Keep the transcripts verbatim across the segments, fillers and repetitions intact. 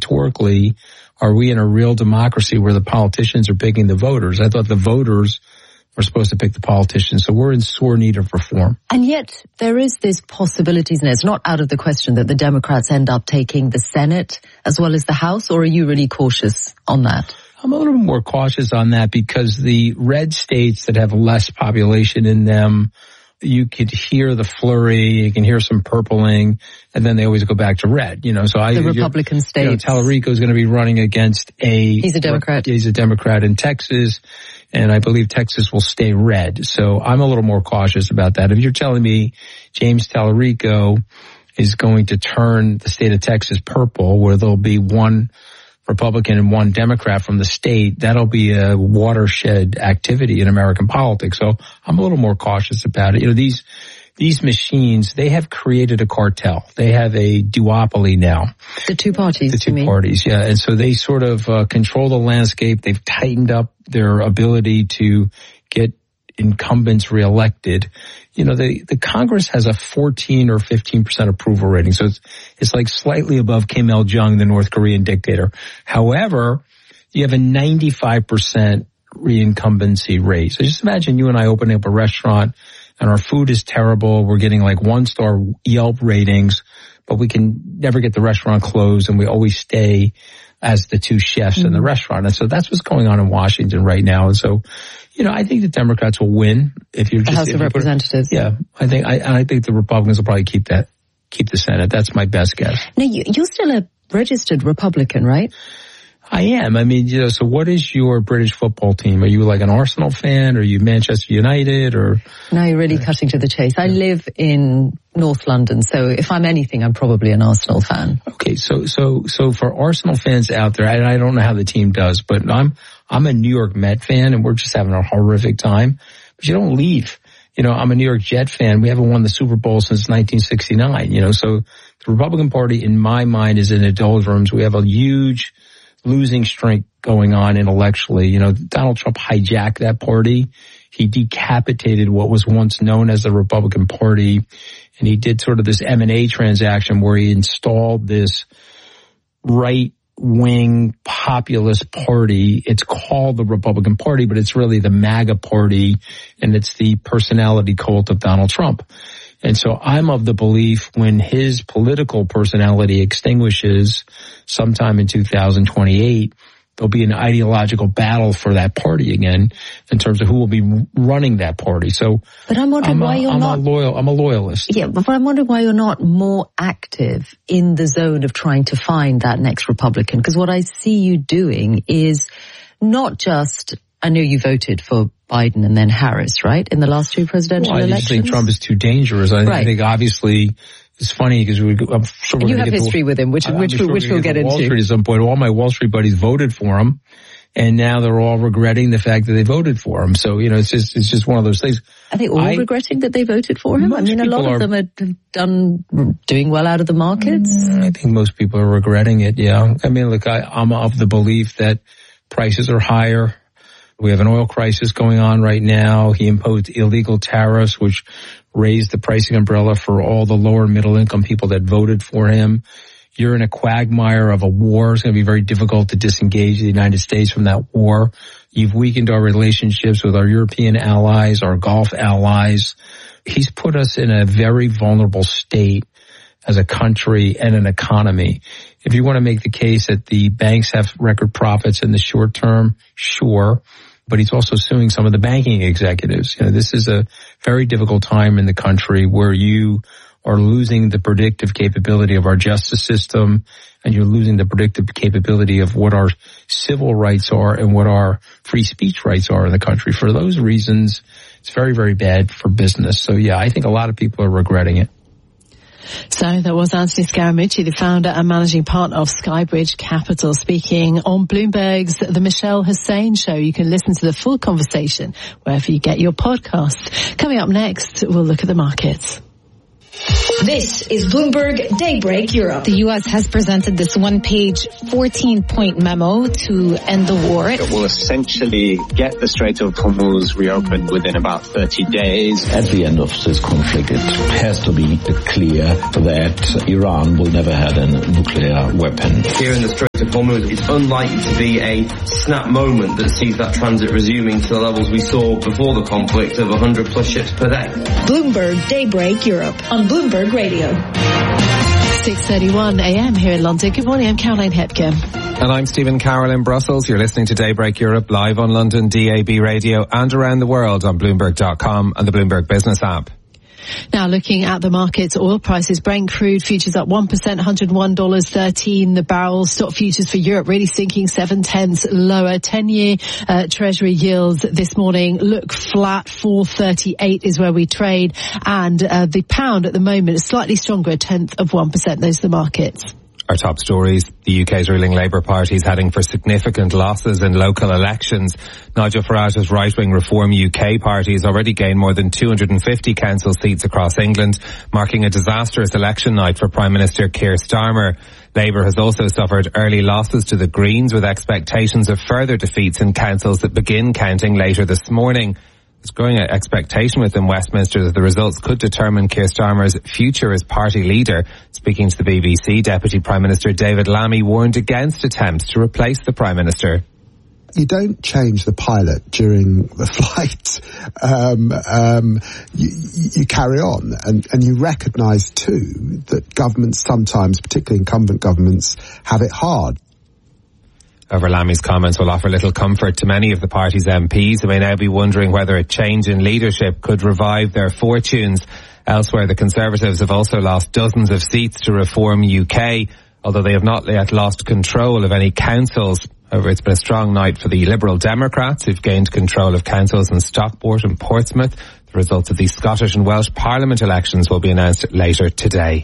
rhetorically, are we in a real democracy where the politicians are picking the voters? I thought the voters were supposed to pick the politicians, so we're in sore need of reform. And yet there is this possibility, and it's not out of the question that the Democrats end up taking the Senate as well as the House, or are you really cautious on that? I'm a little more cautious on that because the red states that have less population in them, you could hear the flurry, you can hear some purpling, and then they always go back to red. You know, so I the Republican states. You know, Tallarico is going to be running against a he's a Democrat. He's a Democrat in Texas, and I believe Texas will stay red. So I'm a little more cautious about that. If you're telling me James Tallarico is going to turn the state of Texas purple, where there'll be one Republican and one Democrat from the state, that'll be a watershed activity in American politics. So I'm a little more cautious about it. You know, these these machines, they have created a cartel. They have a duopoly now. The two parties, The two you mean? parties, yeah. And so they sort of uh, control the landscape. They've tightened up their ability to get incumbents reelected. You know, the, the Congress has a fourteen or fifteen percent approval rating. So it's, it's like slightly above Kim Il-jung, the North Korean dictator. However, you have a ninety-five percent reincumbency rate. So just imagine you and I opening up a restaurant and our food is terrible. We're getting like one star Yelp ratings, but we can never get the restaurant closed, and we always stay as the two chefs mm-hmm. in the restaurant. And so that's what's going on in Washington right now. And so, you know, I think the Democrats will win if you're the just House of Representatives. It, yeah, I think I, I think the Republicans will probably keep that, keep the Senate. That's my best guess. Now, you, you're still a registered Republican, right? I am. I mean, you know, so what is your British football team? Are you like an Arsenal fan? Are you Manchester United? Or now you're really uh, cutting to the chase. I live in North London, so if I'm anything, I'm probably an Arsenal fan. Okay, so so so for Arsenal fans out there, I, I don't know how the team does, but I'm I'm a New York Met fan, and we're just having a horrific time. But you don't leave. You know, I'm a New York Jet fan. We haven't won the Super Bowl since nineteen sixty-nine. You know, so the Republican Party, in my mind, is in the doldrums. We have a huge losing streak going on intellectually. You know, Donald Trump hijacked that party. He decapitated what was once known as the Republican Party, and he did sort of this M and A transaction where he installed this right-wing populist party. It's called the Republican Party, but it's really the MAGA party, and it's the personality cult of Donald Trump. And so I'm of the belief when his political personality extinguishes sometime in two thousand twenty-eight, there'll be an ideological battle for that party again in terms of who will be running that party. So, but I'm wondering I'm why a, you're I'm not a loyal. I'm a loyalist. Yeah, but I'm wondering why you're not more active in the zone of trying to find that next Republican. Because what I see you doing is not just. I know you voted for Biden and then Harris, right, in the last two presidential well, I elections? I think Trump is too dangerous. I, right. I think obviously it's funny because we, I'm sure we're you going have to get history to, with him, which I'm which, sure which we'll get, get into. Wall Street at some point. All my Wall Street buddies voted for him, and now they're all regretting the fact that they voted for him. So you know, it's just it's just one of those things. Are they all I, regretting that they voted for him? I mean, a lot of are, them are done doing well out of the markets. I think most people are regretting it. Yeah, I mean, look, I, I'm of the belief that prices are higher. We have an oil crisis going on right now. He imposed illegal tariffs, which raised the pricing umbrella for all the lower middle income people that voted for him. You're in a quagmire of a war. It's going to be very difficult to disengage the United States from that war. You've weakened our relationships with our European allies, our Gulf allies. He's put us in a very vulnerable state as a country and an economy. If you want to make the case that the banks have record profits in the short term, sure. But he's also suing some of the banking executives. You know, this is a very difficult time in the country where you are losing the predictive capability of our justice system, and you're losing the predictive capability of what our civil rights are and what our free speech rights are in the country. For those reasons, it's very, very bad for business. So yeah, I think a lot of people are regretting it. So that was Anthony Scaramucci, the founder and managing partner of Skybridge Capital, speaking on Bloomberg's The Michelle Hussein Show. You can listen to the full conversation wherever you get your podcasts. Coming up next, we'll look at the markets. This is Bloomberg Daybreak Europe. The U S has presented this one-page fourteen-point memo to end the war. It will essentially get the Strait of Hormuz reopened within about thirty days. At the end of this conflict, it has to be clear that Iran will never have a nuclear weapon. Here in the Strait To Hormuz, it's unlikely to be a snap moment that sees that transit resuming to the levels we saw before the conflict of one hundred plus ships per day. Bloomberg Daybreak Europe on Bloomberg Radio. six thirty-one a.m. here in London. Good morning, I'm Caroline Hepker. And I'm Stephen Carroll in Brussels. You're listening to Daybreak Europe live on London D A B radio and around the world on Bloomberg dot com and the Bloomberg Business app. Now looking at the markets, oil prices, Brent crude futures up one percent, one hundred one dollars thirteen the barrel. Stock futures for Europe really sinking seven tenths lower. ten-year uh, Treasury yields this morning look flat. four thirty-eight is where we trade. And uh, the pound at the moment is slightly stronger, a tenth of one percent. Those are the markets. Our top stories. The U K's ruling Labour Party is heading for significant losses in local elections. Nigel Farage's right-wing Reform U K party has already gained more than two hundred fifty council seats across England, marking a disastrous election night for Prime Minister Keir Starmer. Labour has also suffered early losses to the Greens, with expectations of further defeats in councils that begin counting later this morning. There's growing expectation within Westminster that the results could determine Keir Starmer's future as party leader. Speaking to the B B C, Deputy Prime Minister David Lammy warned against attempts to replace the Prime Minister. You don't change the pilot during the flight. Um, um, you, you carry on, and, and you recognise too that governments sometimes, particularly incumbent governments, have it hard. However, Lammy's comments will offer little comfort to many of the party's M Ps who may now be wondering whether a change in leadership could revive their fortunes. Elsewhere, the Conservatives have also lost dozens of seats to Reform U K, although they have not yet lost control of any councils. However, it's been a strong night for the Liberal Democrats, who've gained control of councils in Stockport and Portsmouth. The results of the Scottish and Welsh Parliament elections will be announced later today.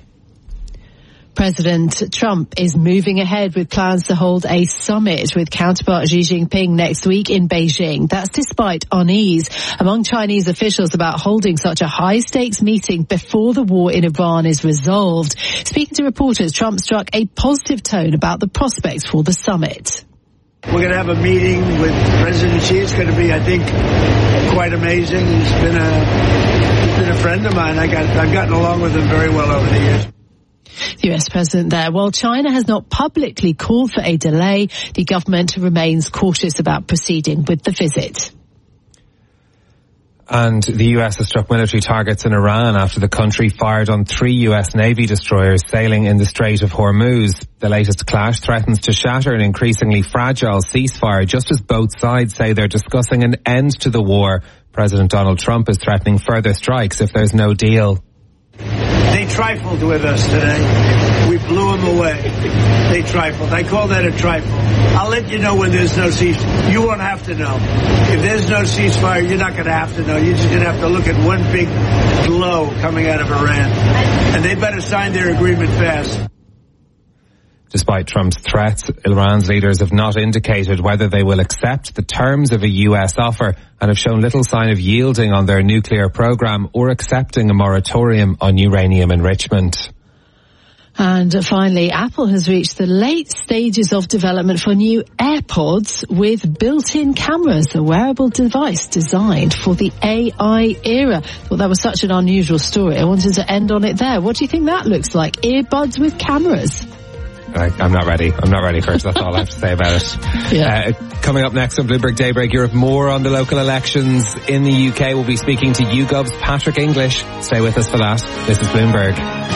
President Trump is moving ahead with plans to hold a summit with counterpart Xi Jinping next week in Beijing. That's despite unease among Chinese officials about holding such a high-stakes meeting before the war in Iran is resolved. Speaking to reporters, Trump struck a positive tone about the prospects for the summit. We're going to have a meeting with President Xi. It's going to be, I think, quite amazing. He's been a, he's been a friend of mine. I got, I've gotten along with him very well over the years. The U S president there. While China has not publicly called for a delay, the government remains cautious about proceeding with the visit. And the U S has struck military targets in Iran after the country fired on three U S Navy destroyers sailing in the Strait of Hormuz. The latest clash threatens to shatter an increasingly fragile ceasefire just as both sides say they're discussing an end to the war. President Donald Trump is threatening further strikes if there's no deal. They trifled with us today. We blew them away. They trifled. I call that a trifle. I'll let you know when there's no ceasefire. You won't have to know. If there's no ceasefire, you're not going to have to know. You're just going to have to look at one big blow coming out of Iran. And they better sign their agreement fast. Despite Trump's threats, Iran's leaders have not indicated whether they will accept the terms of a U S offer and have shown little sign of yielding on their nuclear program or accepting a moratorium on uranium enrichment. And finally, Apple has reached the late stages of development for new AirPods with built-in cameras, a wearable device designed for the A I era. Thought that was such an unusual story. I wanted to end on it there. What do you think that looks like? Earbuds with cameras? I, I'm not ready. I'm not ready for it. That's all I have to say about it. Yeah. Uh, coming up next on Bloomberg Daybreak Europe, more on the local elections in the U K. We'll be speaking to YouGov's Patrick English. Stay with us for that. This is Bloomberg.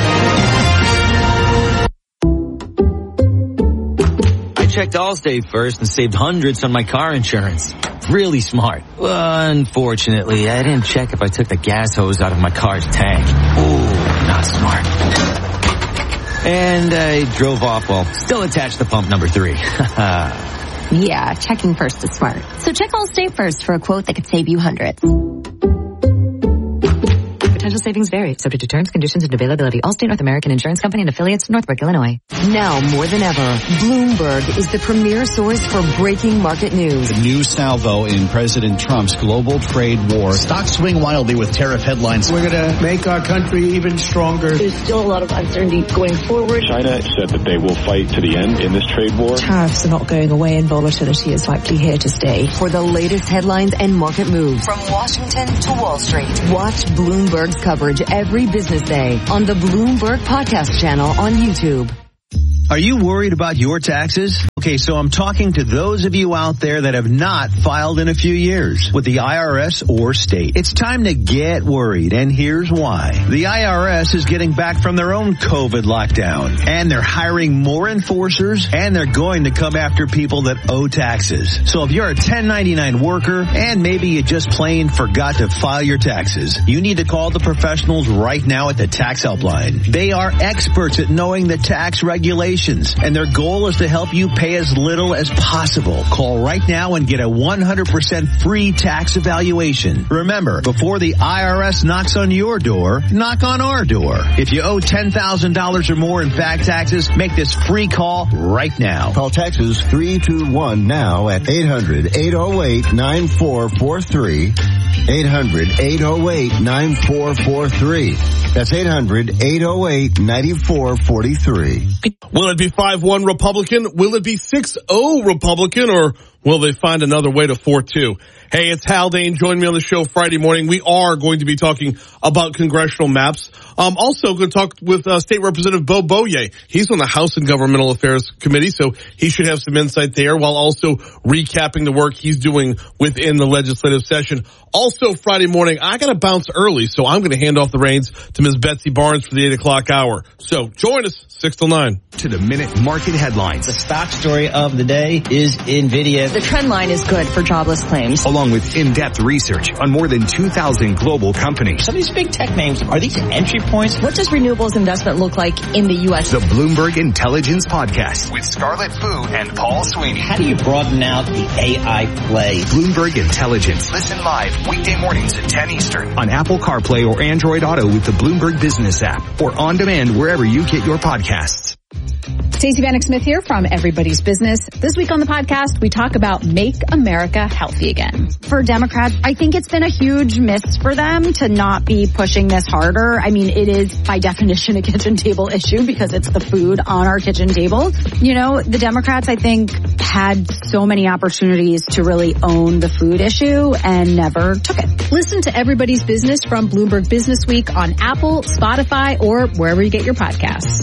I checked Allstate first and saved hundreds on my car insurance. Really smart. Well, unfortunately, I didn't check if I took the gas hose out of my car's tank. Ooh, not smart. And I drove off while still attached to pump number three. Yeah, checking first is smart. So check Allstate first for a quote that could save you hundreds. Potential savings vary, subject to terms, conditions, and availability. Allstate North American Insurance Company and affiliates, Northbrook, Illinois. Now more than ever, Bloomberg is the premier source for breaking market news. The new salvo in President Trump's global trade war. Stocks swing wildly with tariff headlines. We're going to make our country even stronger. There's still a lot of uncertainty going forward. China said that they will fight to the end in this trade war. Tariffs are not going away and volatility is likely here to stay. For the latest headlines and market moves from Washington to Wall Street, watch Bloomberg's coverage every business day on the Bloomberg Podcast channel on YouTube. Are you worried about your taxes? Okay, so I'm talking to those of you out there that have not filed in a few years with the I R S or state. It's time to get worried, and here's why. The I R S is getting back from their own COVID lockdown, and they're hiring more enforcers, and they're going to come after people that owe taxes. So if you're a ten ninety-nine worker, and maybe you just plain forgot to file your taxes, you need to call the professionals right now at the Tax Helpline. They are experts at knowing the tax regulations, and their goal is to help you pay as little as possible. Call right now and get a one hundred percent free tax evaluation. Remember, before the I R S knocks on your door, knock on our door. If you owe ten thousand dollars or more in back taxes, make this free call right now. Call Texas three two one now at eight hundred, eight oh eight, nine four four three. eight hundred, eight oh eight, nine four four three. That's eight hundred, eight oh eight, nine four four three. Will it be five one Republican? Will it be six oh Republican? Or will they find another way to four two? Hey, it's Haldane. Join me on the show Friday morning. We are going to be talking about congressional maps. Um, also going to talk with uh, State Representative Bo Boye. He's on the House and Governmental Affairs Committee, so he should have some insight there, while also recapping the work he's doing within the legislative session. Also Friday morning, I got to bounce early, so I'm going to hand off the reins to Miz Betsy Barnes for the eight o'clock hour. So join us, six till nine. To the minute market headlines. The stock story of the day is NVIDIA. The trend line is good for jobless claims. Along with in-depth research on more than two thousand global companies. Some of these big tech names, are these entry points? What does renewables investment look like in the U S? The Bloomberg Intelligence Podcast with Scarlett Fu and Paul Sweeney. How do you broaden out the A I play? Bloomberg Intelligence. Listen live weekday mornings at ten Eastern on Apple CarPlay or Android Auto with the Bloomberg Business app, or on demand wherever you get your podcasts. Stacey Vanek Smith here from Everybody's Business. This week on the podcast, we talk about Make America Healthy Again. For Democrats, I think it's been a huge miss for them to not be pushing this harder. I mean, it is by definition a kitchen table issue because it's the food on our kitchen tables. You know, the Democrats, I think, had so many opportunities to really own the food issue and never took it. Listen to Everybody's Business from Bloomberg Business Week on Apple, Spotify, or wherever you get your podcasts.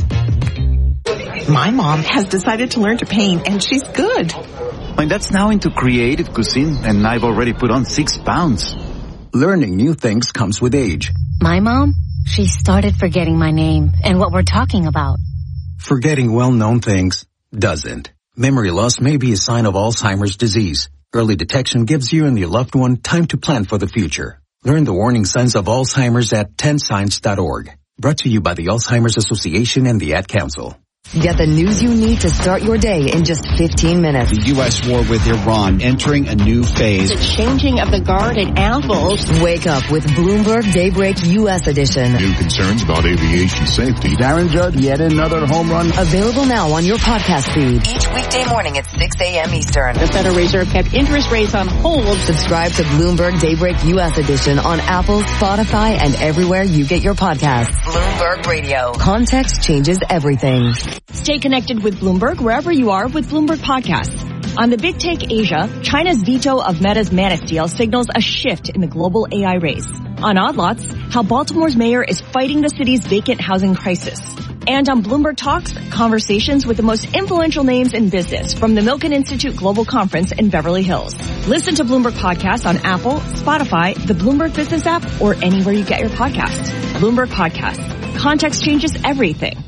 My mom has decided to learn to paint, and she's good. My dad's now into creative cuisine, and I've already put on six pounds. Learning new things comes with age. My mom, she started forgetting my name and what we're talking about. Forgetting well-known things doesn't. Memory loss may be a sign of Alzheimer's disease. Early detection gives you and your loved one time to plan for the future. Learn the warning signs of Alzheimer's at ten signs dot org. Brought to you by the Alzheimer's Association and the Ad Council. Get the news you need to start your day in just fifteen minutes. The U S war with Iran entering a new phase. The changing of the guard at Apple. Wake up with Bloomberg Daybreak U S edition. New concerns about aviation safety. Darren Judd, yet another home run. Available now on your podcast feed. Each weekday morning at six a.m. Eastern. The Federal Reserve kept interest rates on hold. Subscribe to Bloomberg Daybreak U S edition on Apple, Spotify, and everywhere you get your podcasts. Bloomberg Radio. Context changes everything. Stay connected with Bloomberg wherever you are with Bloomberg Podcasts. On the Big Take Asia, China's veto of Meta's Manus deal signals a shift in the global A I race. On Odd Lots, how Baltimore's mayor is fighting the city's vacant housing crisis. And on Bloomberg Talks, conversations with the most influential names in business from the Milken Institute Global Conference in Beverly Hills. Listen to Bloomberg Podcasts on Apple, Spotify, the Bloomberg Business app, or anywhere you get your podcasts. Bloomberg Podcasts. Context changes everything.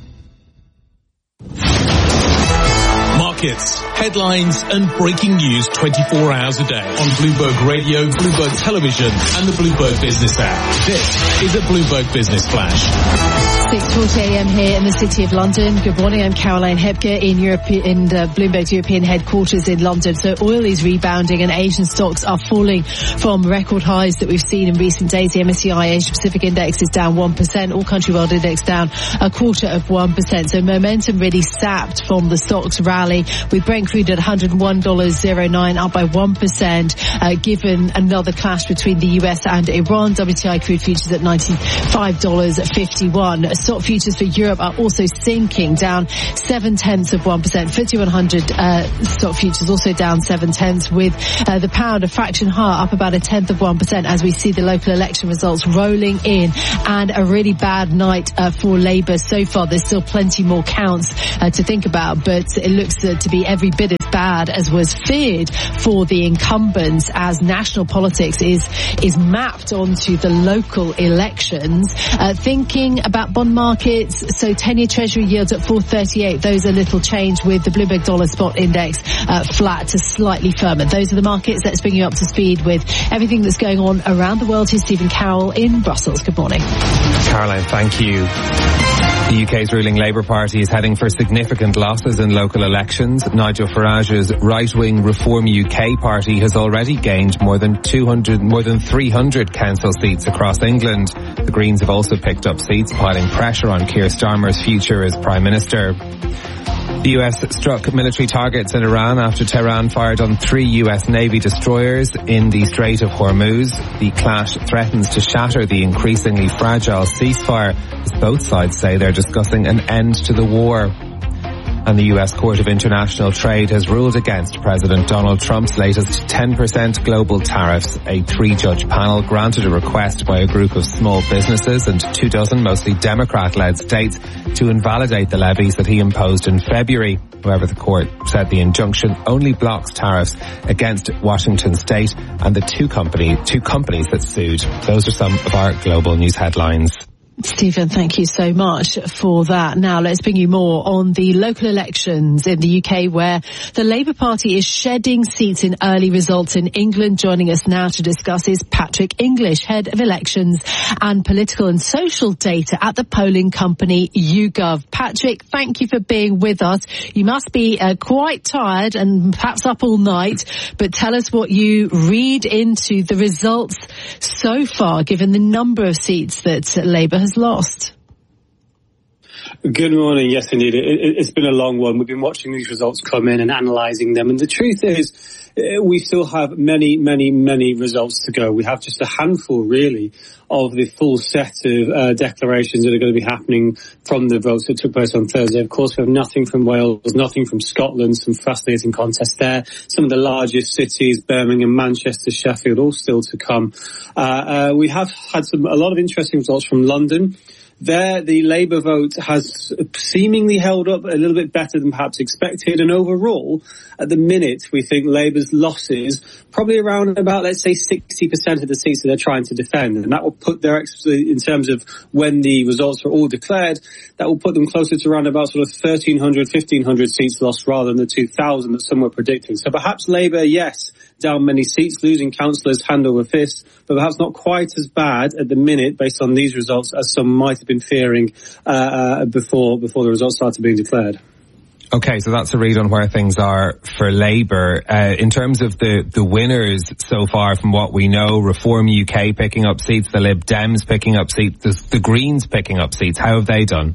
Markets, headlines, and breaking news twenty-four hours a day on Bloomberg Radio, Bloomberg Television, and the Bloomberg Business app. This is a Bloomberg Business Flash. six forty a.m. here in the City of London. Good morning, I'm Caroline Hebke in Europe, in the Bloomberg's European headquarters in London. So oil is rebounding and Asian stocks are falling from record highs that we've seen in recent days. The M S C I Asia Pacific Index is down one percent, All Country World Index down a quarter of one percent. So momentum really sapped from the stocks rally with Brent crude at one hundred one dollars oh nine, up by one percent, uh, given another clash between the U S and Iran. W T I crude futures at ninety-five dollars fifty-one. Stock futures for Europe are also sinking, down seven tenths of one percent. F T S E one hundred uh, stock futures also down seven tenths, with uh, the pound a fraction higher, up about a tenth of one percent, as we see the local election results rolling in, and a really bad night uh, for Labour so far. There's still plenty more counts uh, to think about, but it looks uh, to be every bit as bad as was feared for the incumbents, as national politics is is mapped onto the local elections. Uh, thinking about bond markets, so ten-year Treasury yields at four thirty-eight. Those are little change, with the Bloomberg Dollar Spot Index uh, flat to slightly firmer. Those are the markets. Let's bring you up to speed with everything that's going on around the world. Here's Stephen Carroll in Brussels. Good morning. Caroline, thank you. The U K's ruling Labour Party is heading for significant losses in local elections. Nigel Farage's right-wing Reform U K party has already gained more than two hundred, more than three hundred council seats across England. The Greens have also picked up seats, piling pressure on Keir Starmer's future as Prime Minister. The U S struck military targets in Iran after Tehran fired on three U S Navy destroyers in the Strait of Hormuz. The clash threatens to shatter the increasingly fragile ceasefire, as both sides say they're discussing an end to the war. And the U S Court of International Trade has ruled against President Donald Trump's latest ten percent global tariffs. A three-judge panel granted a request by a group of small businesses and two dozen mostly Democrat-led states to invalidate the levies that he imposed in February. However, the court said the injunction only blocks tariffs against Washington State and the two company, two companies that sued. Those are some of our global news headlines. Stephen, thank you so much for that. Now let's bring you more on the local elections in the U K, where the Labour Party is shedding seats in early results in England. Joining us now to discuss is Patrick English, Head of Elections and Political and Social Data at the polling company YouGov. Patrick, thank you for being with us. You must be uh, quite tired and perhaps up all night, but tell us what you read into the results so far, given the number of seats that Labour has lost. Good morning. Yes, indeed. It, it, it's been a long one. We've been watching these results come in and analysing them. And the truth is, we still have many, many, many results to go. We have just a handful, really, of the full set of uh, declarations that are going to be happening from the votes that took place on Thursday. Of course, we have nothing from Wales, nothing from Scotland, some fascinating contests there. Some of the largest cities, Birmingham, Manchester, Sheffield, all still to come. Uh, uh, we have had some a lot of interesting results from London. There, the Labour vote has seemingly held up a little bit better than perhaps expected. And overall, at the minute, we think Labour's losses probably around about, let's say, sixty percent of the seats that they're trying to defend. And that will put their, in terms of when the results are all declared, that will put them closer to around about sort of thirteen hundred, fifteen hundred seats lost rather than the two thousand that some were predicting. So perhaps Labour, yes, down many seats, losing councillors hand over fist, but perhaps not quite as bad at the minute based on these results as some might have been fearing uh, uh, before before the results started being declared. Okay, so that's a read on where things are for Labour. Uh, in terms of the, the winners so far from what we know, Reform U K picking up seats, the Lib Dems picking up seats, the, the Greens picking up seats. How have they done?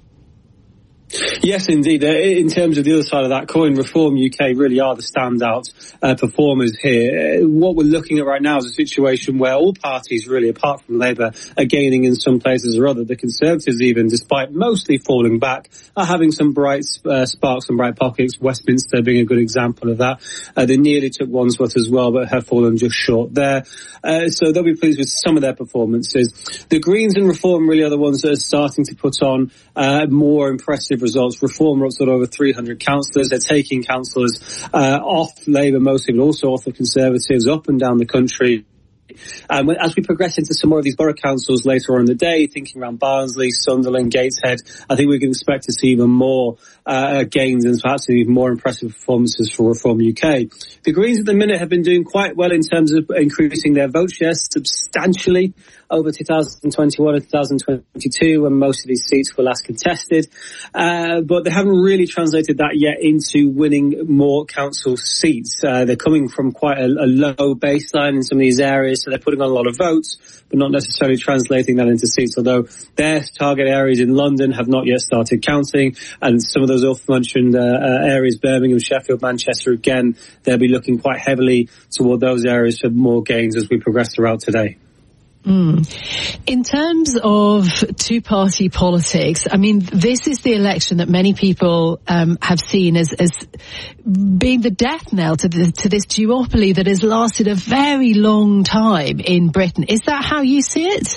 Yes, indeed. Uh, in terms of the other side of that coin, Reform U K really are the standout uh, performers here. Uh, what we're looking at right now is a situation where all parties, really, apart from Labour, are gaining in some places or other. The Conservatives, even, despite mostly falling back, are having some bright uh, sparks and bright pockets. Westminster being a good example of that. Uh, they nearly took Wandsworth as well, but have fallen just short there. Uh, so they'll be pleased with some of their performances. The Greens and Reform really are the ones that are starting to put on uh, more impressive results. Reform are up to over three hundred councillors. They're taking councillors uh, off Labour mostly, but also off the Conservatives up and down the country. Um, as we progress into some more of these borough councils later on in the day, thinking around Barnsley, Sunderland, Gateshead, I think we can expect to see even more uh, gains and perhaps even more impressive performances for Reform U K. The Greens at the minute have been doing quite well in terms of increasing their vote share substantially over two thousand twenty-one and two thousand twenty-two, when most of these seats were last contested. Uh, but they haven't really translated that yet into winning more council seats. Uh, they're coming from quite a, a low baseline in some of these areas. So they're putting on a lot of votes, but not necessarily translating that into seats, although their target areas in London have not yet started counting, and some of those oft-mentioned uh, uh, areas, Birmingham, Sheffield, Manchester, again, they'll be looking quite heavily toward those areas for more gains as we progress throughout today. Mm. In terms of two-party politics, I mean, this is the election that many people um, have seen as, as being the death knell to, the, to this duopoly that has lasted a very long time in Britain. Is that how you see it?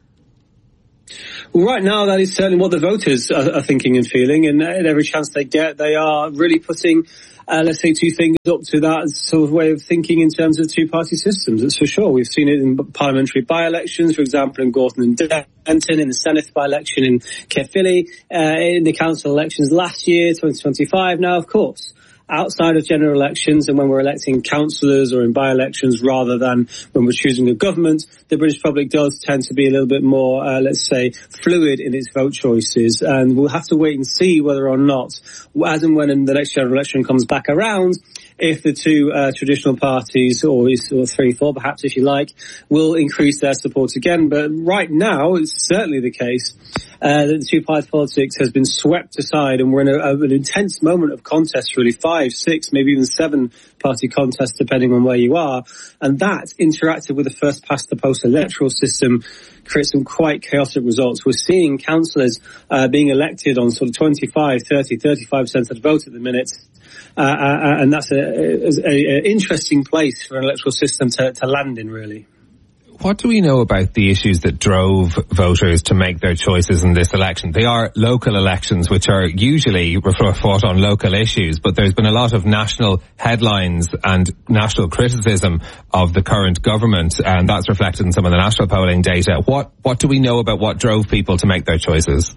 Well, right now, that is certainly what the voters are, are thinking and feeling, and at every chance they get, they are really putting Uh, let's say two things up to that sort of way of thinking in terms of two-party systems. That's for sure. We've seen it in parliamentary by-elections, for example, in Gorton and Denton, in the Senedd by-election in Caerphilly, uh, in the council elections last year, twenty twenty-five. Now, of course, outside of general elections and when we're electing councillors or in by-elections rather than when we're choosing a government, the British public does tend to be a little bit more, uh, let's say, fluid in its vote choices. And we'll have to wait and see whether or not, as and when the next general election comes back around, if the two uh, traditional parties, or, or three, four perhaps if you like, will increase their support again. But right now, it's certainly the case uh, that the two-party politics has been swept aside, and we're in a, a, an intense moment of contest, really, five, six, maybe even seven-party contest, depending on where you are. And that, interacted with the first-past-the-post electoral system, creates some quite chaotic results. We're seeing councillors uh, being elected on sort of twenty-five, thirty, thirty-five percent of the vote at the minute. Uh, uh, and that's a, a, a interesting place for an electoral system to, to land in, really. What do we know about the issues that drove voters to make their choices in this election? They are local elections, which are usually fought on local issues, but there's been a lot of national headlines and national criticism of the current government, and that's reflected in some of the national polling data. What, what do we know about what drove people to make their choices?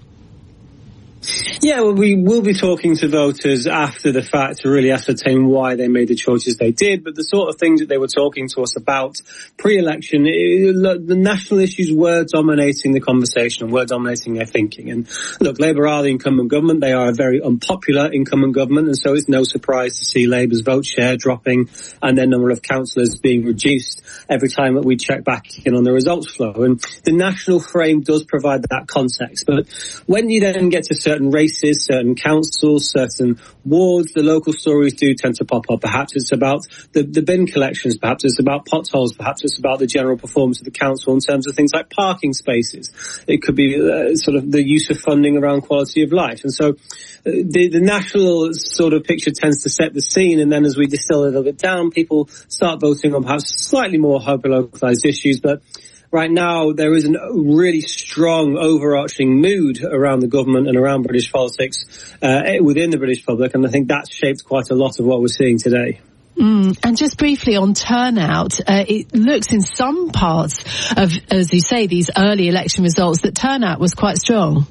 Yeah, well, we will be talking to voters after the fact to really ascertain why they made the choices they did. But the sort of things that they were talking to us about pre-election, it, the national issues were dominating the conversation and were dominating their thinking. And look, Labour are the incumbent government. They are a very unpopular incumbent government. And so it's no surprise to see Labour's vote share dropping and their number of councillors being reduced every time that we check back in on the results flow. And the national frame does provide that context. But when you then get to certain races, certain councils, certain wards, the local stories do tend to pop up. Perhaps it's about the, the bin collections, perhaps it's about potholes, perhaps it's about the general performance of the council in terms of things like parking spaces. It could be uh, sort of the use of funding around quality of life. And so uh, the, the national sort of picture tends to set the scene, and then as we distill it a little bit down, people start voting on perhaps slightly more hyper-localized issues. But right now, there is a really strong overarching mood around the government and around British politics uh, within the British public, and I think that's shaped quite a lot of what we're seeing today. Mm, and just briefly on turnout, uh, it looks in some parts of, as you say, these early election results that turnout was quite strong.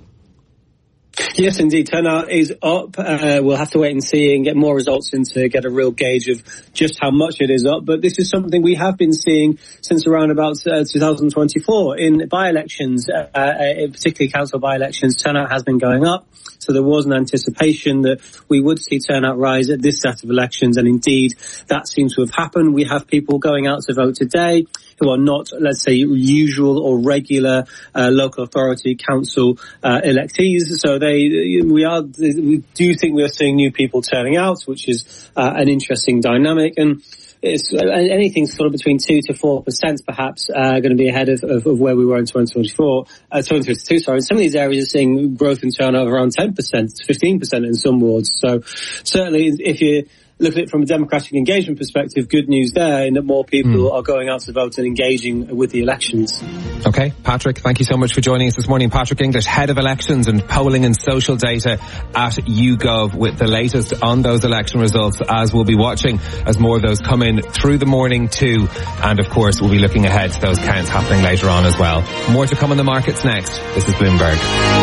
Yes, indeed. Turnout is up. Uh, we'll have to wait and see and get more results in to get a real gauge of just how much it is up. But this is something we have been seeing since around about uh, two thousand twenty-four. In by-elections, uh, uh, particularly council by-elections, turnout has been going up. So there was an anticipation that we would see turnout rise at this set of elections. And indeed, that seems to have happened. We have people going out to vote today who are not, let's say, usual or regular uh, local authority council uh, electees. So they, we are, we do think we are seeing new people turning out, which is uh, an interesting dynamic. And it's anything sort of between two to four percent, perhaps, uh, going to be ahead of, of, of where we were in twenty twenty-four, uh, twenty twenty-two. Sorry, in some of these areas, are seeing growth in turnout of around ten percent, fifteen percent in some wards. So certainly, if you look at it from a democratic engagement perspective, good news there in that more people mm. are going out to vote and engaging with the elections. Okay, Patrick, thank you so much for joining us this morning. Patrick English, Head of Elections and Polling and Social Data at YouGov, with the latest on those election results, as we'll be watching as more of those come in through the morning too. And of course, we'll be looking ahead to those counts happening later on as well. More to come on the markets next. This is Bloomberg.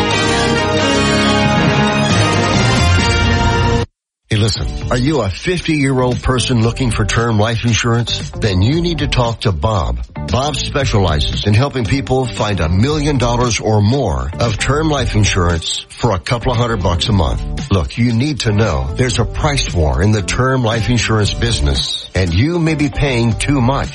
Hey, listen, are you a fifty-year-old person looking for term life insurance? Then you need to talk to Bob. Bob specializes in helping people find a million dollars or more of term life insurance for a couple of hundred bucks a month. Look, you need to know there's a price war in the term life insurance business, and you may be paying too much.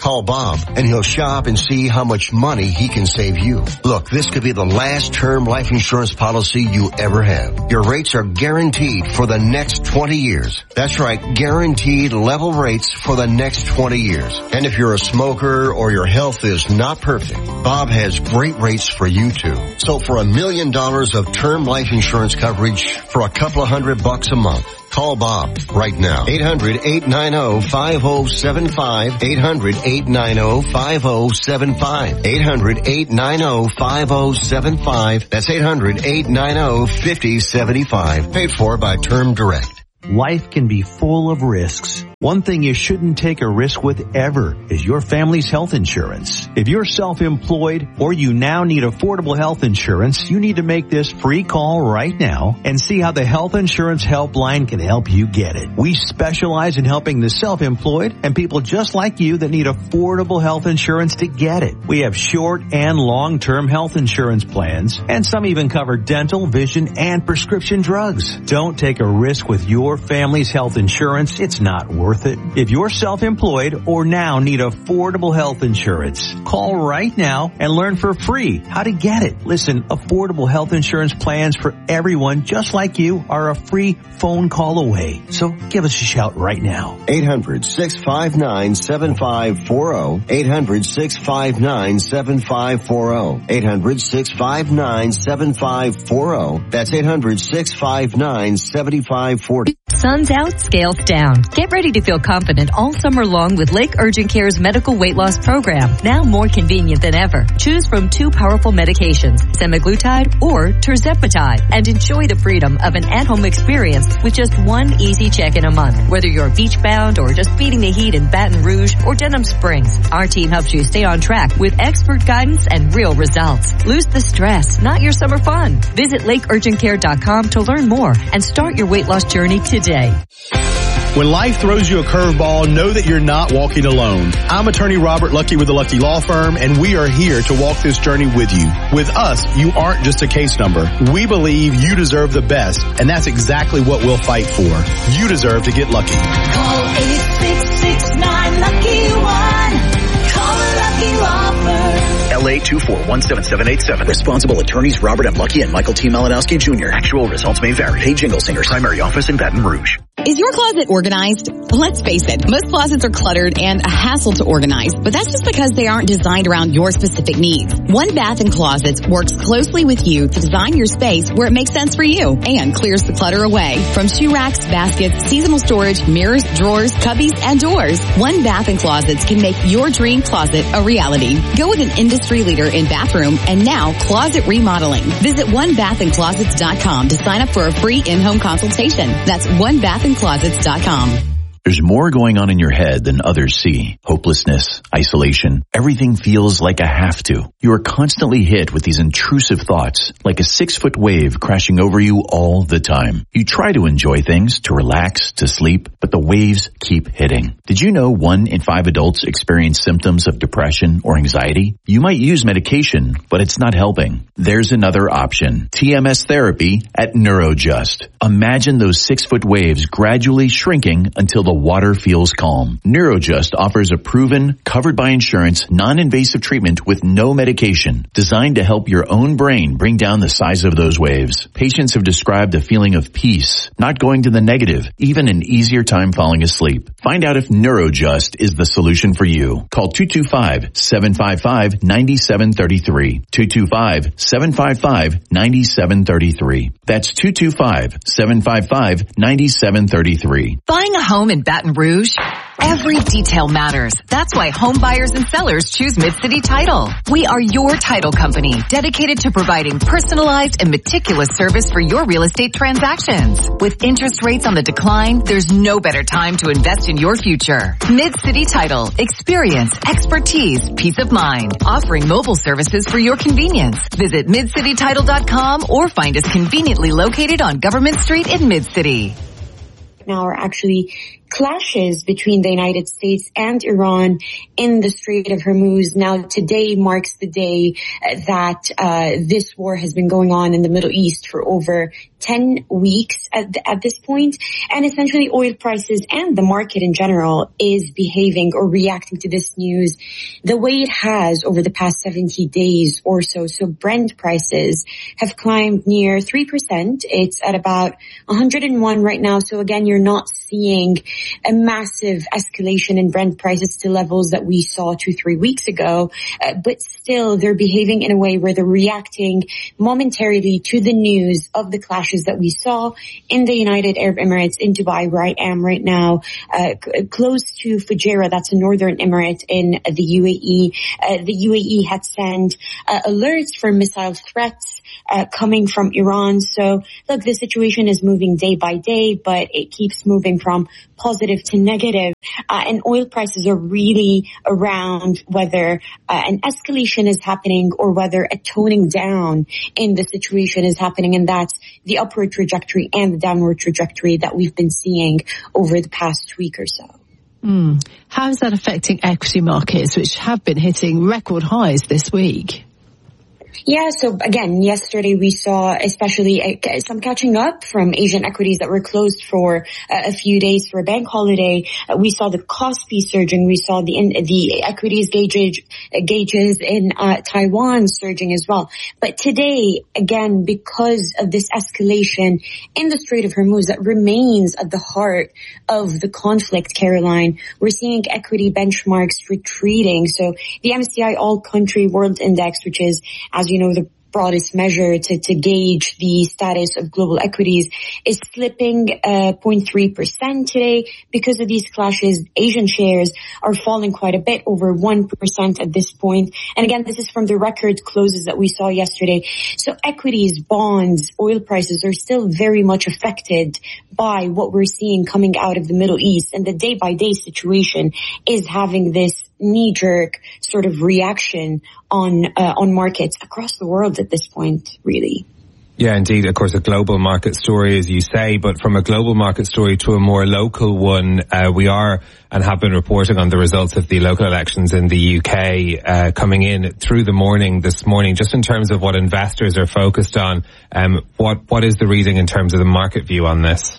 Call Bob and he'll shop and see how much money he can save you. Look, this could be the last term life insurance policy you ever have. Your rates are guaranteed for the next twenty years. That's right, guaranteed level rates for the next twenty years. And if you're a smoker or your health is not perfect, Bob has great rates for you too. So for a million dollars of term life insurance coverage for a couple of hundred bucks a month, call Bob right now. eight hundred, eight nine zero, five zero seven five. eight hundred, eight nine zero, five zero seven five. eight hundred, eight nine zero, five zero seven five. That's eight hundred, eight nine zero, five zero seven five. Paid for by Term Direct. Life can be full of risks. One thing you shouldn't take a risk with ever is your family's health insurance. If you're self-employed or you now need affordable health insurance, you need to make this free call right now and see how the Health Insurance Helpline can help you get it. We specialize in helping the self-employed and people just like you that need affordable health insurance to get it. We have short and long-term health insurance plans, and some even cover dental, vision, and prescription drugs. Don't take a risk with your family's health insurance. It's not worth it. If you're self-employed or now need affordable health insurance, call right now and learn for free how to get it. Listen, affordable health insurance plans for everyone just like you are a free phone call away. So give us a shout right now. eight hundred, six five nine, seven five four zero. eight hundred, six five nine, seven five four zero. eight hundred, six five nine, seven five four zero. That's eight hundred, six five nine, seven five four zero. Sun's out, scales down. Get ready to feel confident all summer long with Lake Urgent Care's medical weight loss program, now more convenient than ever. Choose from two powerful medications, semaglutide or tirzepatide, and enjoy the freedom of an at-home experience with just one easy check in a month. Whether you're beach-bound or just beating the heat in Baton Rouge or Denham Springs, our team helps you stay on track with expert guidance and real results. Lose the stress, not your summer fun. Visit lake urgent care dot com to learn more and start your weight loss journey today. When life throws you a curveball, know that you're not walking alone. I'm attorney Robert Lucky with the Lucky Law Firm, and we are here to walk this journey with you. With us, you aren't just a case number. We believe you deserve the best, and that's exactly what we'll fight for. You deserve to get lucky. Call eight six six nine lucky one. Call a Lucky Law Firm. L A two four one seven seven eight seven. Responsible attorneys Robert M. Lucky and Michael T. Malinowski Junior Actual results may vary. Hey, Jingle Singers, primary office in Baton Rouge. Is your closet organized? Let's face it, most closets are cluttered and a hassle to organize, but that's just because they aren't designed around your specific needs. One Bath and Closets works closely with you to design your space where it makes sense for you and clears the clutter away. From shoe racks, baskets, seasonal storage, mirrors, drawers, cubbies, and doors, One Bath and Closets can make your dream closet a reality. Go with an industry leader in bathroom and now closet remodeling. Visit one bath and closets dot com to sign up for a free in-home consultation. That's one bath and closets dot com. There's more going on in your head than others see. Hopelessness, isolation, everything feels like a have to. You are constantly hit with these intrusive thoughts, like a six-foot wave crashing over you all the time. You try to enjoy things, to relax, to sleep, but the waves keep hitting. Did you know one in five adults experience symptoms of depression or anxiety? You might use medication, but it's not helping. There's another option. T M S therapy at Neurojust. Imagine those six-foot waves gradually shrinking until the water feels calm. Neurojust offers a proven, covered by insurance, non-invasive treatment with no medication, designed to help your own brain bring down the size of those waves. Patients have described a feeling of peace, not going to the negative, even an easier time falling asleep. Find out if Neurojust is the solution for you. Call two two five, seven five five, nine seven three three. two two five, seven five five, nine seven three three. That's two two five, seven five five, nine seven three three. Buying a home in Baton Rouge? Every detail matters. That's why home buyers and sellers choose Mid-City Title. We are your title company, dedicated to providing personalized and meticulous service for your real estate transactions. With interest rates on the decline, there's no better time to invest in your future. Mid-City Title. Experience, expertise, peace of mind. Offering mobile services for your convenience. Visit mid city title dot com or find us conveniently located on Government Street in Mid-City. Now are actually clashes between the United States and Iran in the Strait of Hormuz. Now, today marks the day that uh, this war has been going on in the Middle East for over ten weeks at, the, at this point. And essentially oil prices and the market in general is behaving or reacting to this news the way it has over the past seventy days or so. So Brent prices have climbed near three percent. It's at about one hundred one right now. So again, you're not seeing a massive escalation in Brent prices to levels that we saw two, three weeks ago. Uh, but still, they're behaving in a way where they're reacting momentarily to the news of the clashes that we saw in the United Arab Emirates, in Dubai, where I am right now, uh, c- close to Fujairah. That's a northern emirate in the U A E. Uh, the U A E had sent uh, alerts for missile threats uh, coming from Iran. So, look, the situation is moving day by day, but it keeps moving from positive to negative. Uh, and oil prices are really around whether uh, an escalation is happening or whether a toning down in the situation is happening. And that's the upward trajectory and the downward trajectory that we've been seeing over the past week or so. Mm. How is that affecting equity markets, which have been hitting record highs this week? Yeah, so again, yesterday we saw especially uh, some catching up from Asian equities that were closed for uh, a few days for a bank holiday. Uh, we saw the Kospi surging. We saw the in, the equities gauges, uh, gauges in uh, Taiwan surging as well. But today, again, because of this escalation in the Strait of Hormuz that remains at the heart of the conflict, Caroline, we're seeing equity benchmarks retreating. So the M S C I All Country World Index, which is, as you know, the broadest measure to, to gauge the status of global equities, is slipping uh, zero point three percent today because of these clashes. Asian shares are falling quite a bit, over one percent at this point. And again, this is from the record closes that we saw yesterday. So equities, bonds, oil prices are still very much affected by what we're seeing coming out of the Middle East. And the day-by-day situation is having this knee-jerk sort of reaction on uh, on markets across the world at this point, really. Yeah, indeed. Of course, a global market story, as you say, but from a global market story to a more local one, uh, we are and have been reporting on the results of the local elections in the U K uh, coming in through the morning this morning. Just in terms of what investors are focused on, um, what what is the reading in terms of the market view on this?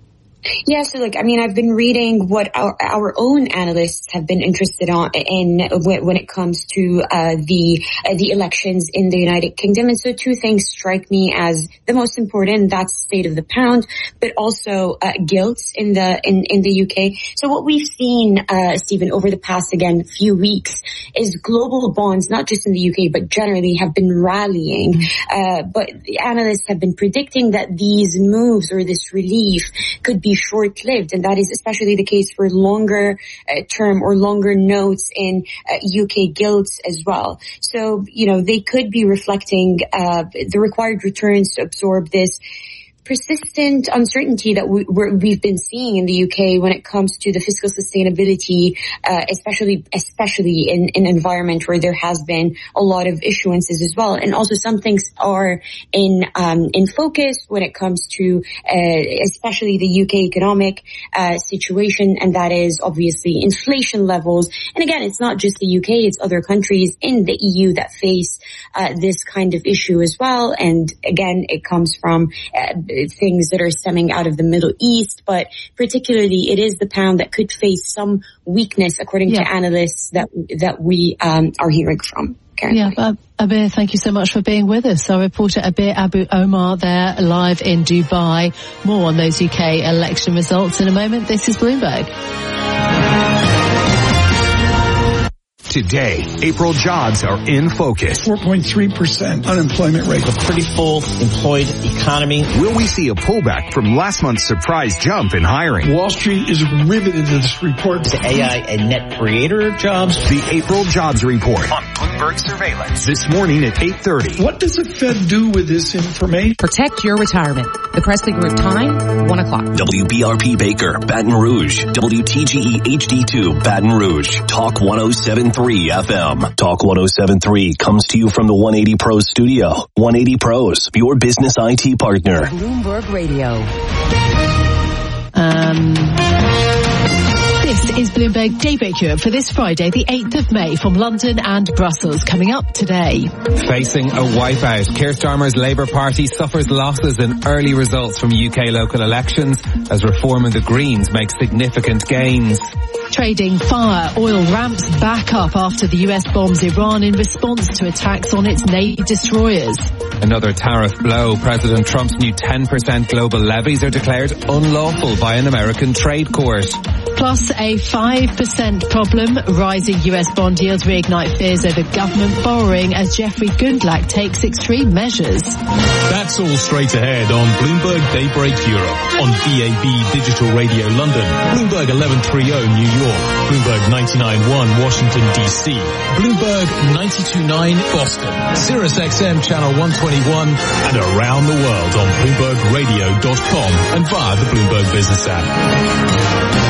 Yeah, so like, I mean, I've been reading what our, our own analysts have been interested on in when it comes to uh, the uh, the elections in the United Kingdom. And so two things strike me as the most important. That's state of the pound, but also uh, gilts in the in, in the U K. So what we've seen, uh, Stephen, over the past, again, few weeks is global bonds, not just in the U K, but generally have been rallying. Uh, but the analysts have been predicting that these moves or this relief could be short-lived, and that is especially the case for longer uh, term or longer notes in uh, U K gilts as well. So, you know, they could be reflecting uh, the required returns to absorb this persistent uncertainty that we, we're, we've been seeing in the U K when it comes to the fiscal sustainability, uh, especially especially in, in an environment where there has been a lot of issuances as well. And also some things are in um, in focus when it comes to uh, especially the U K economic uh, situation, and that is obviously inflation levels. And again, it's not just the U K, it's other countries in the E U that face uh, this kind of issue as well. And again, it comes from uh, things that are stemming out of the Middle East, but particularly it is the pound that could face some weakness, according yeah. to analysts that that we um, are hearing from. Currently. Yeah, Abir, thank you so much for being with us. Our reporter Abir Abu Omar there, live in Dubai. More on those U K election results in a moment. This is Bloomberg. Today, April jobs are in focus. four point three percent unemployment rate. A pretty full employed economy. Will we see a pullback from last month's surprise jump in hiring? Wall Street is riveted to this report. The A I and net creator jobs. The April jobs report on Bloomberg Surveillance this morning at eight thirty. What does the Fed do with this information? Protect your retirement. The Presley Group time, one o'clock. W B R P Baker, Baton Rouge. W T G E H D two, Baton Rouge. Talk one oh seven point three F M. Talk one oh seven point three comes to you from the one eighty Pros studio. one eighty Pros, your business I T partner. Bloomberg Radio. Um... This is Bloomberg Daybreak Europe for this Friday, the eighth of May, from London and Brussels. Coming up today. Facing a wipeout, Keir Starmer's Labour Party suffers losses in early results from U K local elections as Reform and the Greens make significant gains. Trading fire, oil ramps back up after the U S bombs Iran in response to attacks on its Navy destroyers. Another tariff blow. President Trump's new ten percent global levies are declared unlawful by an American trade court. Plus a five percent problem. Rising U S bond yields reignite fears over government borrowing as Jeffrey Gundlach takes extreme measures. That's all straight ahead on Bloomberg Daybreak Europe on D A B Digital Radio London, Bloomberg eleven thirty New York, Bloomberg ninety-nine point one Washington D C, Bloomberg ninety-two point nine Boston, Sirius X M Channel one twenty-one, and around the world on Bloomberg Radio dot com and via the Bloomberg Business app.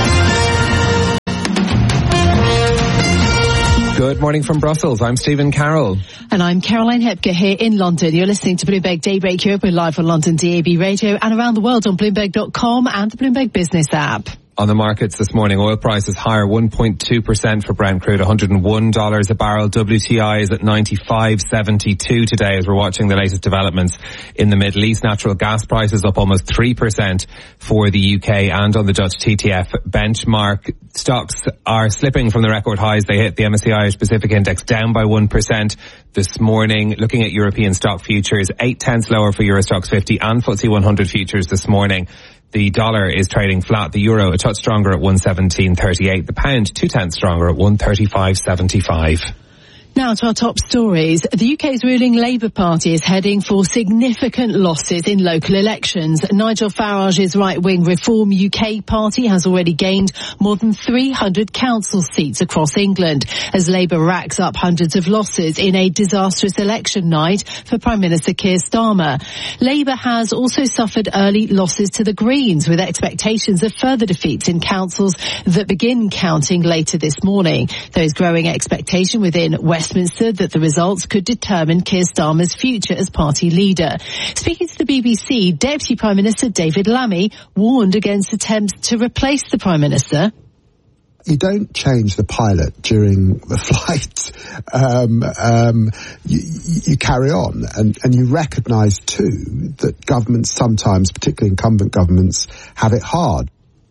Good morning from Brussels. I'm Stephen Carroll. And I'm Caroline Hepker here in London. You're listening to Bloomberg Daybreak Europe. We're live on London D A B Radio and around the world on Bloomberg dot com and the Bloomberg Business app. On the markets this morning, oil prices higher one point two percent for Brent crude, one hundred one dollars a barrel. W T I is at ninety-five seventy-two today as we're watching the latest developments in the Middle East. Natural gas prices up almost three percent for the U K and on the Dutch T T F benchmark. Stocks are slipping from the record highs they hit. The M S C I Irish Pacific Index down by one percent this morning. Looking at European stock futures, eight tenths lower for Eurostoxx fifty and F T S E one hundred futures this morning. The dollar is trading flat. The euro a touch stronger at one seventeen thirty-eight. The pound two tenths stronger at one thirty-five seventy-five. Now to our top stories. The U K's ruling Labour Party is heading for significant losses in local elections. Nigel Farage's right-wing Reform U K party has already gained more than three hundred council seats across England as Labour racks up hundreds of losses in a disastrous election night for Prime Minister Keir Starmer. Labour has also suffered early losses to the Greens with expectations of further defeats in councils that begin counting later this morning. There is growing expectation within West Westminster that the results could determine Keir Starmer's future as party leader. Speaking to the B B C, Deputy Prime Minister David Lammy warned against attempts to replace the Prime Minister. You don't change the pilot during the flight. Um, um, you, you carry on, and, and you recognise too that governments sometimes, particularly incumbent governments, have it hard.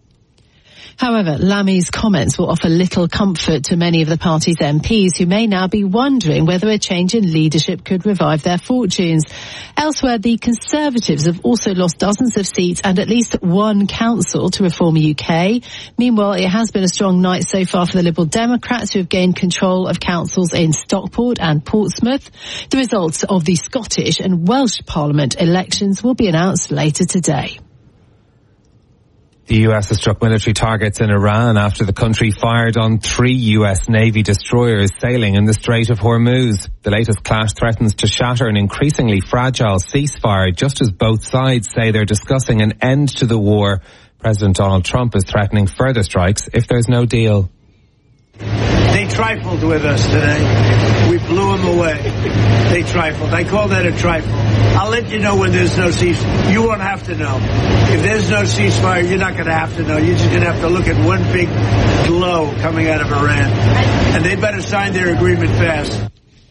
However, Lammy's comments will offer little comfort to many of the party's M Ps who may now be wondering whether a change in leadership could revive their fortunes. Elsewhere, the Conservatives have also lost dozens of seats and at least one council to Reform U K. Meanwhile, it has been a strong night so far for the Liberal Democrats, who have gained control of councils in Stockport and Portsmouth. The results of the Scottish and Welsh Parliament elections will be announced later today. The U S has struck military targets in Iran after the country fired on three U S Navy destroyers sailing in the Strait of Hormuz. The latest clash threatens to shatter an increasingly fragile ceasefire just as both sides say they're discussing an end to the war. President Donald Trump is threatening further strikes if there's no deal. They trifled with us today. We blew them away. They trifled. I call that a trifle. I'll let you know when there's no ceasefire. You won't have to know. If there's no ceasefire, you're not going to have to know. You're just going to have to look at one big glow coming out of Iran. And they better sign their agreement fast.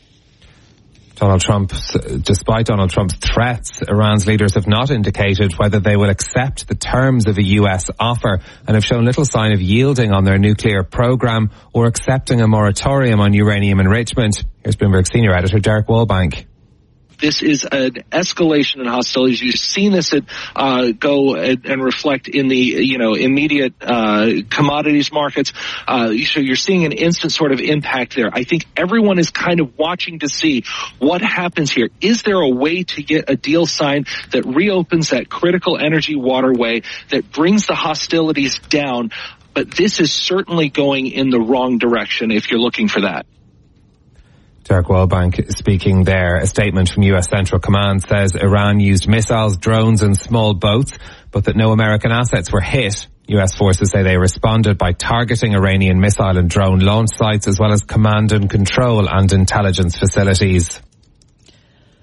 Donald Trump, despite Donald Trump's threats, Iran's leaders have not indicated whether they will accept the terms of a U S offer and have shown little sign of yielding on their nuclear program or accepting a moratorium on uranium enrichment. Here's Bloomberg senior editor Derek Wallbank. This is an escalation in hostilities. You've seen this at, uh, go and, and reflect in the, you know, immediate uh, commodities markets. Uh, so you're seeing an instant sort of impact there. I think everyone is kind of watching to see what happens here. Is there a way to get a deal signed that reopens that critical energy waterway, that brings the hostilities down? But this is certainly going in the wrong direction if you're looking for that. Derek Wallbank speaking there. A statement from U S Central Command says Iran used missiles, drones and small boats, but that no American assets were hit. U S forces say they responded by targeting Iranian missile and drone launch sites as well as command and control and intelligence facilities.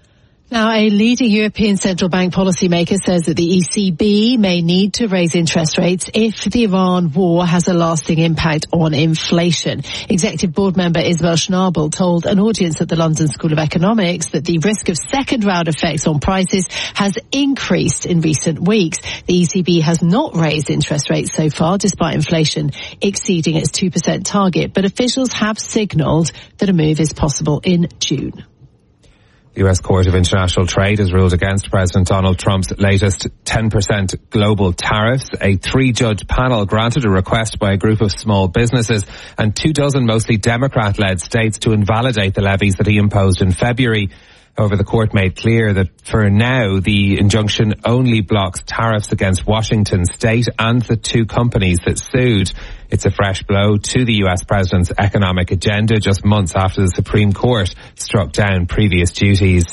Now, a leading European central bank policymaker says that the E C B may need to raise interest rates if the Iran war has a lasting impact on inflation. Executive board member Isabel Schnabel told an audience at the London School of Economics that the risk of second-round effects on prices has increased in recent weeks. The E C B has not raised interest rates so far, despite inflation exceeding its two percent target, but officials have signalled that a move is possible in June. The U S Court of International Trade has ruled against President Donald Trump's latest ten percent global tariffs. A three-judge panel granted a request by a group of small businesses and two dozen mostly Democrat-led states to invalidate the levies that he imposed in February. However, the court made clear that for now, the injunction only blocks tariffs against Washington State and the two companies that sued. It's a fresh blow to the U S president's economic agenda just months after the Supreme Court struck down previous duties.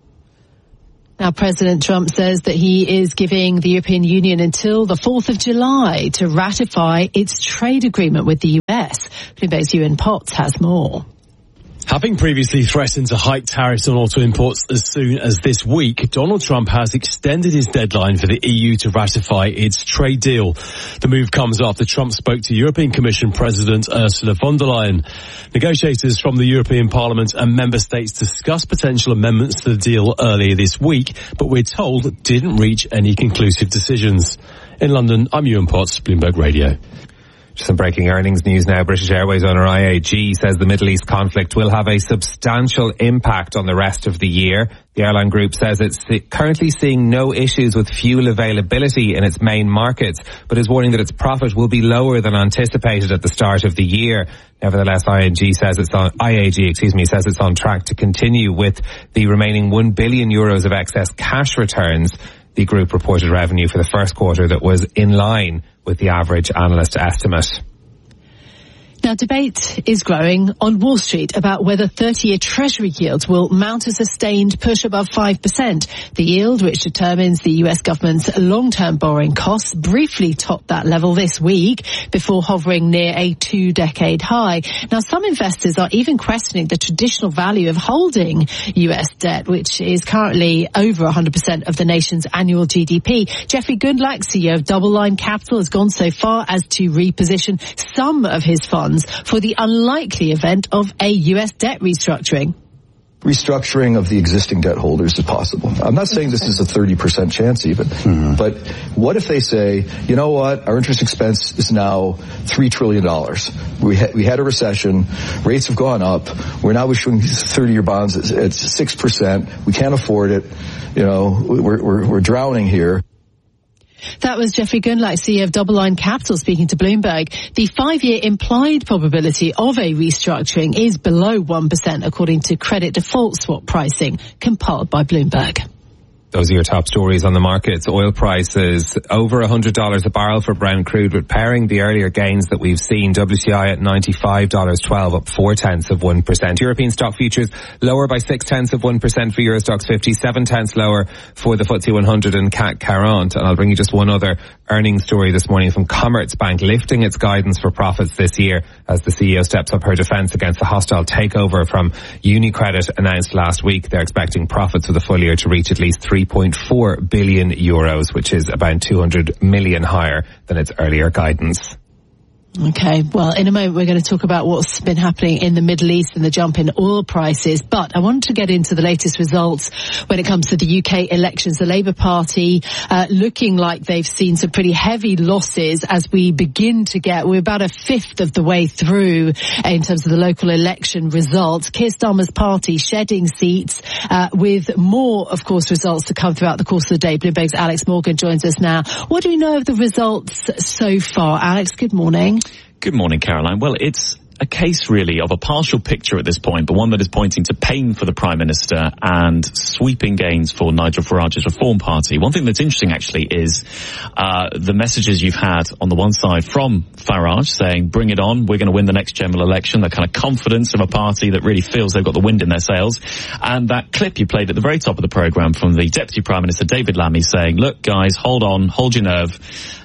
Now, President Trump says that he is giving the European Union until the fourth of July to ratify its trade agreement with the U S. Bloomberg's Ewan Potts has more. Having previously threatened to hike tariffs on auto imports as soon as this week, Donald Trump has extended his deadline for the E U to ratify its trade deal. The move comes after Trump spoke to European Commission President Ursula von der Leyen. Negotiators from the European Parliament and member states discussed potential amendments to the deal earlier this week, but we're told didn't reach any conclusive decisions. In London, I'm Ewan Potts, Bloomberg Radio. Some breaking earnings news now. British Airways owner I A G says the Middle East conflict will have a substantial impact on the rest of the year. The airline group says it's currently seeing no issues with fuel availability in its main markets, but is warning that its profit will be lower than anticipated at the start of the year. Nevertheless, I A G says it's on, I A G, excuse me, says it's on track to continue with the remaining one billion euros of excess cash returns. The group reported revenue for the first quarter that was in line with the average analyst estimate. Now, debate is growing on Wall Street about whether thirty-year Treasury yields will mount a sustained push above five percent. The yield, which determines the U S government's long-term borrowing costs, briefly topped that level this week before hovering near a two-decade high. Now, some investors are even questioning the traditional value of holding U S debt, which is currently over one hundred percent of the nation's annual G D P. Jeffrey Gundlach, C E O of Double Line Capital, has gone so far as to reposition some of his funds for the unlikely event of a U S debt restructuring. Restructuring of the existing debt holders is possible. I'm not saying this is a thirty percent chance even, mm-hmm. but what if they say, you know what, our interest expense is now three trillion dollars. We, ha- we had a recession, rates have gone up, we're now issuing thirty-year bonds at, at six percent, we can't afford it, you know, we're, we're, we're drowning here. That was Jeffrey Gundlach, C E O of Double Line Capital, speaking to Bloomberg. The five-year implied probability of a restructuring is below one percent, according to credit default swap pricing compiled by Bloomberg. Those are your top stories on the markets. Oil prices over one hundred dollars a barrel for Brent crude, repairing the earlier gains that we've seen. W T I at ninety-five dollars twelve, up four tenths of one percent. European stock futures lower by six tenths of one percent for Eurostoxx fifty, seven tenths lower for the F T S E one hundred and C A C quarante. And I'll bring you just one other earnings story this morning from Commerzbank, lifting its guidance for profits this year as the C E O steps up her defence against the hostile takeover from UniCredit announced last week. They're expecting profits for the full year to reach at least three point four billion euros, which is about two hundred million higher than its earlier guidance. Okay, well, in a moment we're going to talk about what's been happening in the Middle East and the jump in oil prices, but I wanted to get into the latest results when it comes to the U K elections. The Labour Party uh, looking like they've seen some pretty heavy losses as we begin to get, we're about a fifth of the way through in terms of the local election results. Keir Starmer's party shedding seats uh, with more, of course, results to come throughout the course of the day. Bloomberg's Alex Morgan joins us now. What do we know of the results so far? Alex, good morning. Good morning, Caroline. Well, it's a case really of a partial picture at this point, but one that is pointing to pain for the Prime Minister and sweeping gains for Nigel Farage's Reform Party. One thing that's interesting actually is uh the messages you've had on the one side from Farage saying, bring it on, we're going to win the next general election, that kind of confidence of a party that really feels they've got the wind in their sails. And that clip you played at the very top of the programme from the Deputy Prime Minister David Lammy saying, look guys, hold on, hold your nerve.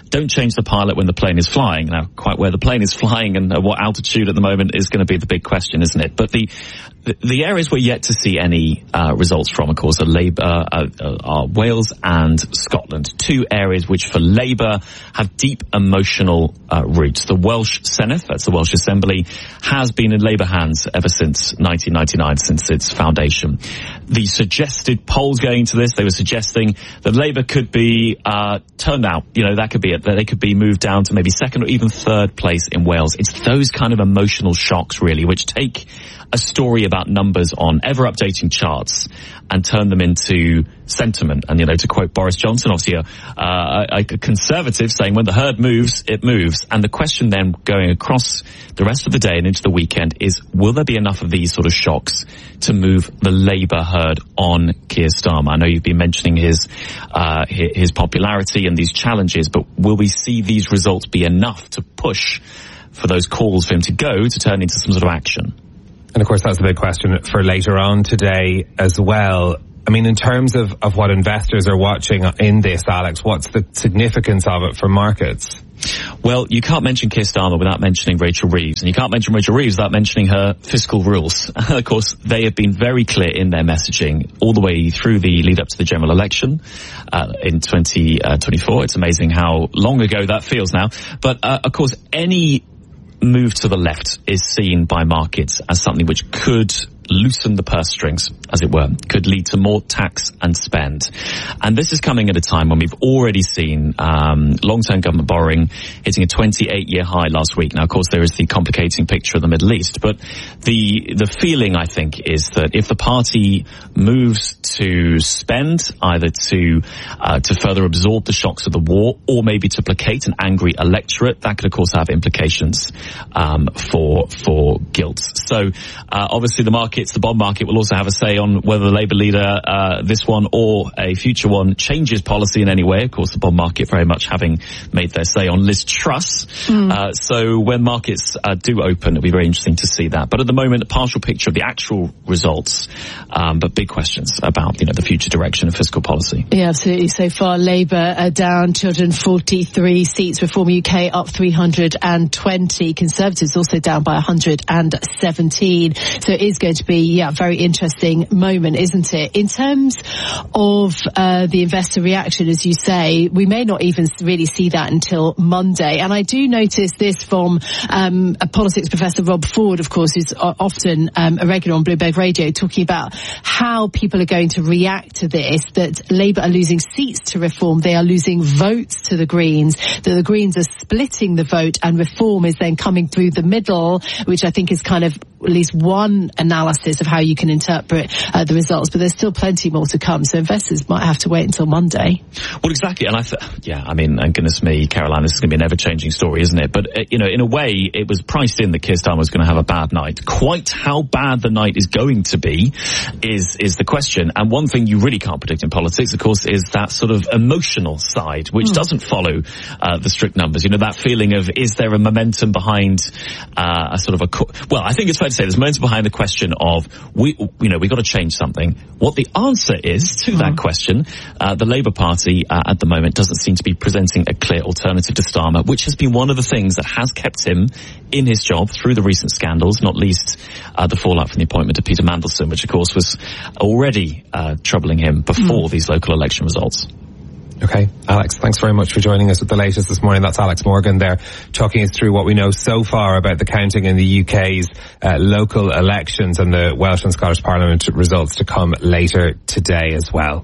don't change the pilot when the plane is flying. Now, quite where the plane is flying and at what altitude at the moment is going to be the big question, isn't it? But the the areas we're yet to see any uh, results from, of course, are Labour, uh, uh, are Wales and Scotland. Two areas which, for Labour, have deep emotional uh, roots. The Welsh Senedd, that's the Welsh Assembly, has been in Labour hands ever since nineteen ninety-nine, since its foundation. The suggested polls going into this, they were suggesting that Labour could be uh, turned out. You know, that could be it. That they could be moved down to maybe second or even third place in Wales. It's those kind of emotional shocks, really, which take a story about numbers on ever-updating charts and turn them into sentiment. And, you know, to quote Boris Johnson, obviously a, uh, a conservative, saying when the herd moves, it moves. And the question then going across the rest of the day and into the weekend is, will there be enough of these sort of shocks to move the Labour herd on Keir Starmer? I know you've been mentioning his, uh, his popularity and these challenges, but will we see these results be enough to push for those calls for him to go to turn into some sort of action? And of course, that's the big question for later on today as well. I mean, in terms of, of what investors are watching in this, Alex, what's the significance of it for markets? Well, you can't mention Keir Starmer without mentioning Rachel Reeves, and you can't mention Rachel Reeves without mentioning her fiscal rules. Of course, they have been very clear in their messaging all the way through the lead up to the general election uh, in twenty twenty-four. It's amazing how long ago that feels now. But, uh, of course, any move to the left is seen by markets as something which could loosen the purse strings, as it were, could lead to more tax and spend. And this is coming at a time when we've already seen um, long-term government borrowing hitting a twenty-eight year high last week. Now, of course, there is the complicating picture of the Middle East, but the the feeling, I think, is that if the party moves to spend, either to uh, to further absorb the shocks of the war or maybe to placate an angry electorate, that could, of course, have implications um, for for gilt. So, uh, obviously, the market It's the bond market will also have a say on whether the Labour leader, uh, this one or a future one, changes policy in any way. Of course, the bond market very much having made their say on Liz Truss. Mm. Uh, so when markets uh, do open, it'll be very interesting to see that. But at the moment, a partial picture of the actual results, um, but big questions about, you know, the future direction of fiscal policy. Yeah, absolutely. So far, Labour are down two hundred forty-three seats, Reform U K up three hundred twenty, Conservatives also down by one hundred seventeen. So it is going to be, yeah, a very interesting moment, isn't it? In terms of uh, the investor reaction, as you say, we may not even really see that until Monday. And I do notice this from um, a politics professor, Rob Ford, of course, who's often um, a regular on Bloomberg Radio, talking about how people are going to react to this, that Labour are losing seats to Reform, they are losing votes to the Greens, that the Greens are splitting the vote and Reform is then coming through the middle, which I think is kind of at least one analysis of how you can interpret uh, the results, but there's still plenty more to come, so investors might have to wait until Monday. Well, exactly, and I th- yeah, I mean, and goodness me, Caroline, this is going to be an ever-changing story, isn't it? But, uh, you know, in a way, it was priced in that Keir Starmer was going to have a bad night. Quite how bad the night is going to be is is the question, and one thing you really can't predict in politics, of course, is that sort of emotional side, which mm. doesn't follow uh, the strict numbers. You know, that feeling of, is there a momentum behind uh, a sort of a... Co- well, I think it's fair to say there's momentum behind the question of, we, you know, we've got to change something. What the answer is to mm. that question, uh, the Labour Party uh, at the moment doesn't seem to be presenting a clear alternative to Starmer, which has been one of the things that has kept him in his job through the recent scandals, not least uh, the fallout from the appointment of Peter Mandelson, which of course was already uh, troubling him before mm. these local election results. Okay, Alex, thanks very much for joining us with the latest this morning. That's Alex Morgan there, talking us through what we know so far about the counting in the U K's uh, local elections and the Welsh and Scottish Parliament results to come later today as well.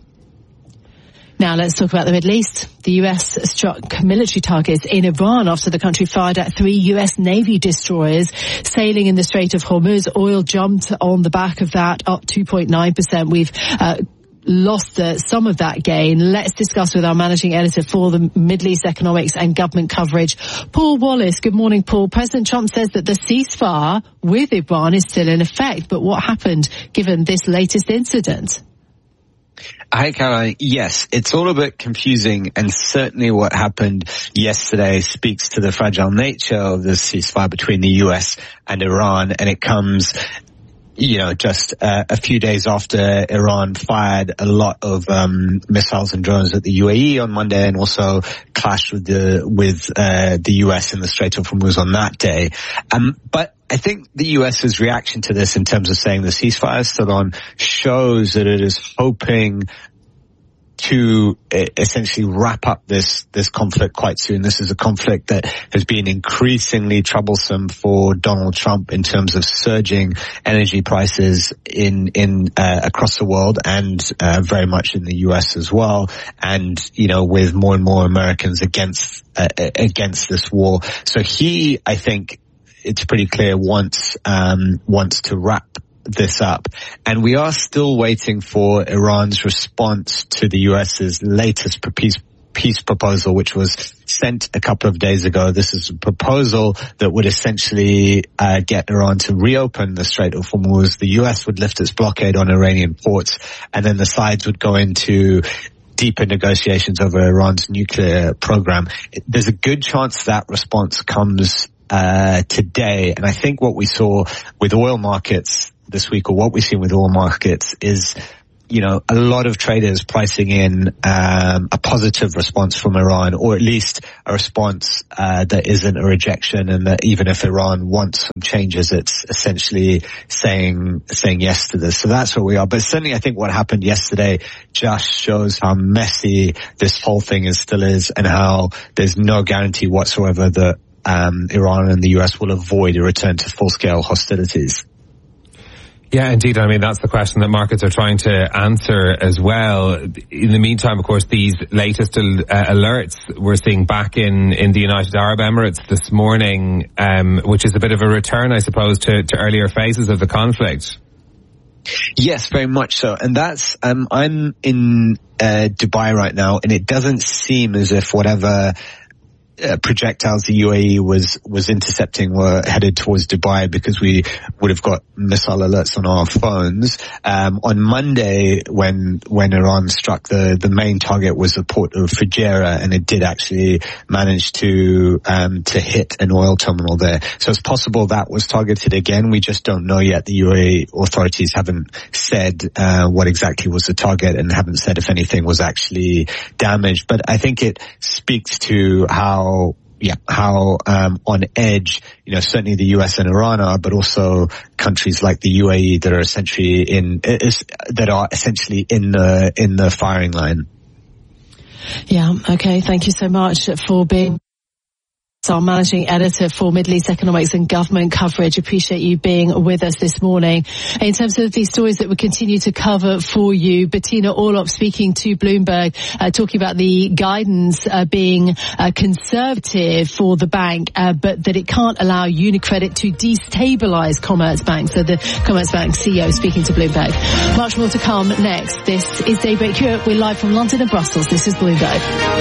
Now let's talk about the Middle East. The U S struck military targets in Iran after the country fired at three U S Navy destroyers sailing in the Strait of Hormuz. Oil jumped on the back of that, up two point nine percent. We've uh, lost uh, some of that gain. Let's discuss with our managing editor for the Middle East Economics and Government Coverage, Paul Wallace. Good morning, Paul. President Trump says that the ceasefire with Iran is still in effect, but what happened given this latest incident? Hi, Caroline. Yes, it's all a bit confusing, and certainly what happened yesterday speaks to the fragile nature of the ceasefire between the U S and Iran, and it comes you know, just uh, a few days after Iran fired a lot of um, missiles and drones at the U A E on Monday, and also clashed with the with uh, the U S in the Strait of Hormuz on that day. Um, but I think the US's reaction to this, in terms of saying the ceasefire is still on, shows that it is hoping to essentially wrap up this this conflict quite soon. This is a conflict that has been increasingly troublesome for Donald Trump in terms of surging energy prices in in uh, across the world, and uh, very much in the U S as well. And you know, with more and more Americans against uh, against this war, so he, I think, it's pretty clear, wants um, wants to wrap this up. And we are still waiting for Iran's response to the US's latest peace, peace proposal, which was sent a couple of days ago. This is a proposal that would essentially uh, get Iran to reopen the Strait of Hormuz. The U S would lift its blockade on Iranian ports, and then the sides would go into deeper negotiations over Iran's nuclear program. There's a good chance that response comes uh today. And I think what we saw with oil markets this week, or what we've seen with oil markets, is, you know, a lot of traders pricing in um, a positive response from Iran, or at least a response uh, that isn't a rejection, and that even if Iran wants some changes, it's essentially saying saying yes to this. So that's where we are. But certainly I think what happened yesterday just shows how messy this whole thing is still is, and how there's no guarantee whatsoever that um, Iran and the U S will avoid a return to full-scale hostilities. Yeah, indeed. I mean, that's the question that markets are trying to answer as well. In the meantime, of course, these latest uh, alerts we're seeing back in, in the United Arab Emirates this morning, um, which is a bit of a return, I suppose, to, to earlier phases of the conflict. Yes, very much so. And that's, um, I'm in uh, Dubai right now, and it doesn't seem as if whatever Uh, projectiles the U A E was was intercepting were headed towards Dubai, because we would have got missile alerts on our phones. Um, on Monday, when when Iran struck, the the main target was the port of Fujairah, and it did actually manage to um, to hit an oil terminal there. So it's possible that was targeted again. We just don't know yet. The U A E authorities haven't said uh, what exactly was the target, and haven't said if anything was actually damaged. But I think it speaks to how How, yeah, how um, on edge, you know, certainly the U S and Iran are, but also countries like the U A E that are essentially in is, that are essentially in the in the firing line. Yeah. Okay. Thank you so much for being our managing editor for Middle East Economics and Government Coverage. Appreciate you being with us this morning. In terms of the stories that we continue to cover for you, Bettina Orlopp speaking to Bloomberg, uh, talking about the guidance uh, being uh, conservative for the bank, uh, but that it can't allow UniCredit to destabilize Commerzbank. So the Commerzbank C E O speaking to Bloomberg. Much more to come next. This is Daybreak Europe. We're live from London and Brussels. This is Bloomberg.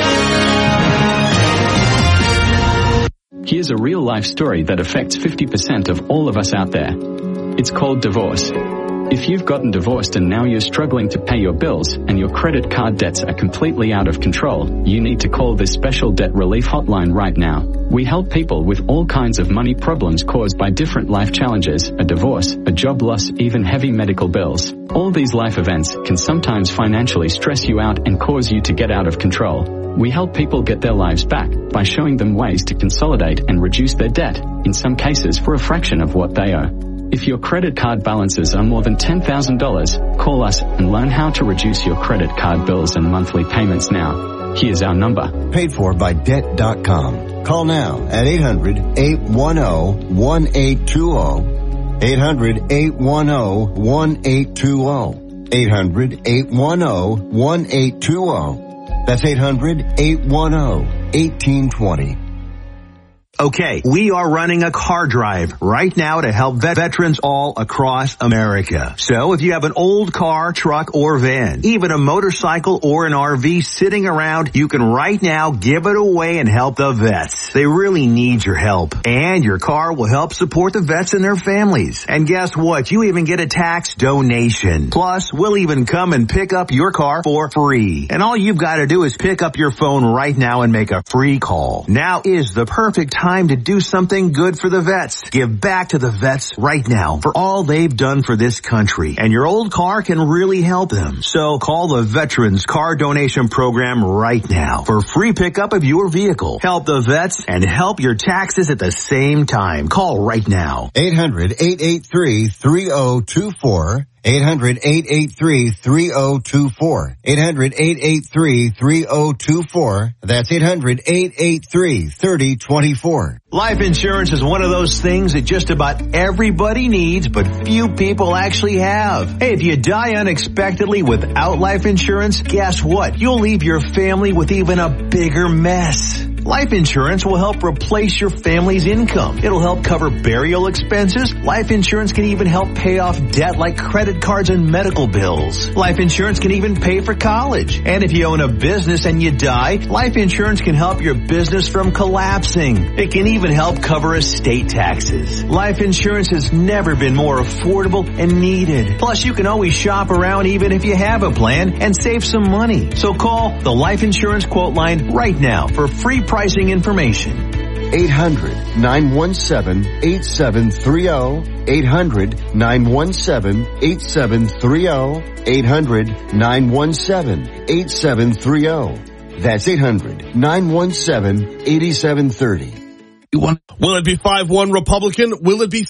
Here's a real-life story that affects fifty percent of all of us out there. It's called divorce. If you've gotten divorced and now you're struggling to pay your bills and your credit card debts are completely out of control, you need to call this special debt relief hotline right now. We help people with all kinds of money problems caused by different life challenges, a divorce, a job loss, even heavy medical bills. All these life events can sometimes financially stress you out and cause you to get out of control. We help people get their lives back by showing them ways to consolidate and reduce their debt, in some cases for a fraction of what they owe. If your credit card balances are more than ten thousand dollars, call us and learn how to reduce your credit card bills and monthly payments now. Here's our number. Paid for by debt dot com. Call now at eight hundred, eight one zero, one eight two zero. eight hundred, eight one zero, one eight two zero. eight hundred, eight one zero, one eight two zero. That's eight hundred, eight one zero, one eight two zero. Okay, we are running a car drive right now to help vet- veterans all across America. So if you have an old car, truck, or van, even a motorcycle or an R V sitting around, you can right now give it away and help the vets. They really need your help. And your car will help support the vets and their families. And guess what? You even get a tax donation. Plus, we'll even come and pick up your car for free. And all you've got to do is pick up your phone right now and make a free call. Now is the perfect time time to do something good for the vets. Give back to the vets right now for all they've done for this country. And your old car can really help them. So call the Veterans Car Donation Program right now for free pickup of your vehicle. Help the vets and help your taxes at the same time. Call right now. eight hundred, eight eight three, three oh two four. eight hundred, eight eight three, three oh two four. eight hundred, eight eight three, three oh two four. That's eight hundred, eight eight three, three oh two four. Life insurance is one of those things that just about everybody needs, but few people actually have. Hey, if you die unexpectedly without life insurance, guess what? You'll leave your family with even a bigger mess. Life insurance will help replace your family's income. It'll help cover burial expenses. Life insurance can even help pay off debt like credit cards and medical bills. Life insurance can even pay for college. And if you own a business and you die, life insurance can help your business from collapsing. It can even help cover estate taxes. Life insurance has never been more affordable and needed. Plus, you can always shop around even if you have a plan and save some money. So call the Life Insurance Quote Line right now for free pricing information. eight hundred, nine one seven, eight seven three oh. eight hundred, nine one seven, eight seven three oh. eight hundred, nine one seven, eight seven three oh. That's eight hundred, nine one seven, eight seven three oh. Will it be five one Republican? Will it be